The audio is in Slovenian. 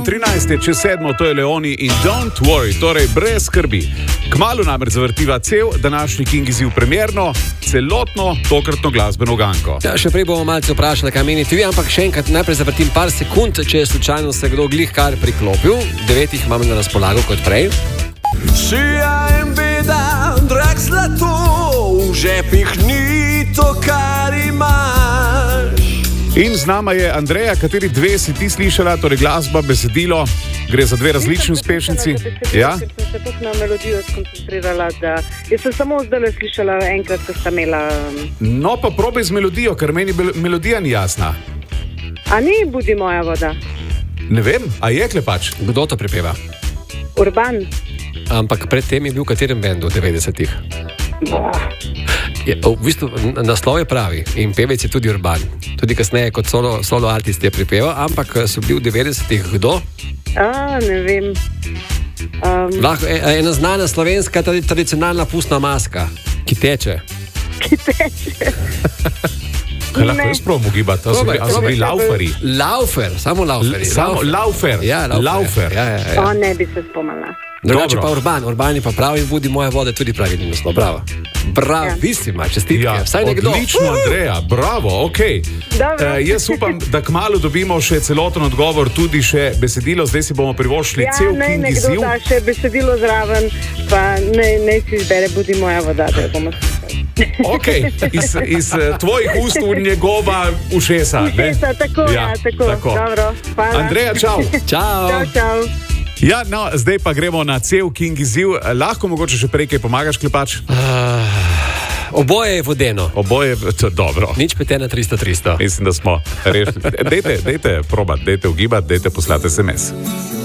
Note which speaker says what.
Speaker 1: 13 je čez 7, to je Leoni in Don't Worry, torej brez skrbi. Kmalu namreč zavrtiva cel današnji King izziv premierno, celotno tokratno glasbeno ganko.
Speaker 2: Ja, še prej bomo malce vprašali, kaj menite vi, ampak še enkrat najprej zavrtim par sekund, če je slučajno se kdo glih kar priklopil. 9 jih imamo na razpolago kot prej.
Speaker 3: Šija in beda, drag zlato, v žepih ni to, kar imaš.
Speaker 1: In z nama je Andreja, kateri dve si ti slišala, torej glasba, besedilo, gre za dve različni uspešnici.
Speaker 4: Ja? Ker sem se tudi na melodijo skoncentrirala, da jaz sem samo zdaj slišala enkrat, ko sta imela...
Speaker 1: No pa probaj z melodijo, ker meni melodija ni jasna.
Speaker 4: A ni Budi moja voda?
Speaker 1: Ne vem, a je Klepač?
Speaker 2: Kdo to pripeva?
Speaker 4: Urban.
Speaker 2: Ampak predtem je bil v katerem bendu v 90-ih? V bistvu naslov je pravi in pevec je tudi Urban. Tudi kasneje kot solo artist je pripeval, ampak so bili v 90-ih kdo?
Speaker 4: Ne vem.
Speaker 2: Lahko ena znana slovenska tradicionalna pustna maska, ki teče.
Speaker 4: Ki teče.
Speaker 1: Kaj lahko jaz probam ugibati? A so bili lauferi?
Speaker 2: Laufer, samo lauferi.
Speaker 1: Samo laufer.
Speaker 2: Ja, laufer. Ja.
Speaker 4: Ne bi se spomnila.
Speaker 2: Drugače pa Urban je pa pravi in Budi moja voda tudi pravi naslov. Bravo. Bravisima, čestitke.
Speaker 1: Ja,
Speaker 2: vsaj nekdo.
Speaker 1: Odlično, Andreja, bravo, okej. Jaz upam, da kmalu dobimo še celoten odgovor, tudi še besedilo. Zdaj si bomo privoščili cel King izziv.
Speaker 4: Ja, nekdo da še besedilo zraven, pa ne si izbere Budi moja voda, da jo bomo slišali.
Speaker 1: Okej, iz tvojih ust v njegova ušesa.
Speaker 4: Ušesa, tako. Dobro, hvala.
Speaker 1: Andreja, čau.
Speaker 4: Čau.
Speaker 1: Ja, no, zdaj pa gremo na cel King izziv. Lahko mogoče še prej kaj pomagaš, Klepač?
Speaker 2: Oboje je vodeno.
Speaker 1: Oboje je dobro.
Speaker 2: Nič pete na 300-300.
Speaker 1: Mislim, da smo rešili. Dajte probat, dajte ugibati, dajte poslati SMS.